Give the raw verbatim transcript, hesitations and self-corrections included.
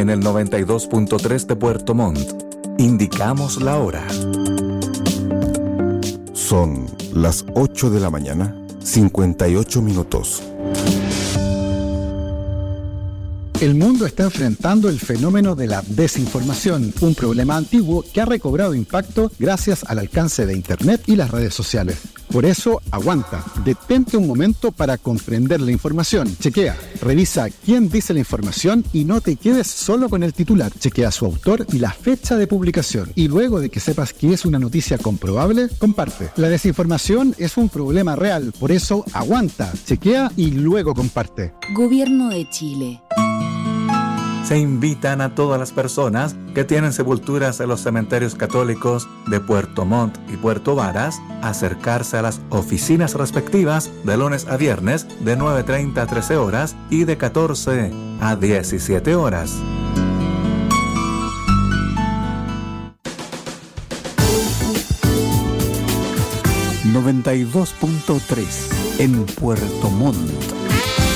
En el noventa y dos punto tres de Puerto Montt, indicamos la hora. Son las ocho de la mañana, cincuenta y ocho minutos. El mundo está enfrentando el fenómeno de la desinformación, un problema antiguo que ha recobrado impacto gracias al alcance de Internet y las redes sociales. Por eso, aguanta, detente un momento para comprender la información. Chequea, revisa quién dice la información y no te quedes solo con el titular. Chequea su autor y la fecha de publicación. Y luego de que sepas que es una noticia comprobable, comparte. La desinformación es un problema real, por eso aguanta, chequea y luego comparte. Gobierno de Chile. Se invitan a todas las personas que tienen sepulturas en los cementerios católicos de Puerto Montt y Puerto Varas a acercarse a las oficinas respectivas de lunes a viernes de nueve treinta a trece horas y de catorce a diecisiete horas. noventa y dos punto tres en Puerto Montt.